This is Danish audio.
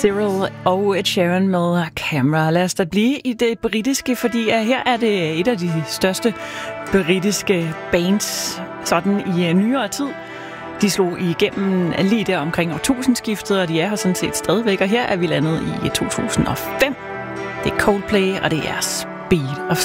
Cyril og Ed Sheeran med Camera. Lad os da blive i det britiske, fordi her er det et af de største britiske bands sådan i nyere tid. De slog igennem lige der omkring årtusindskiftet, og de er her sådan set stadigvæk. Og her er vi landet i 2005. Det er Coldplay, og det er Speed of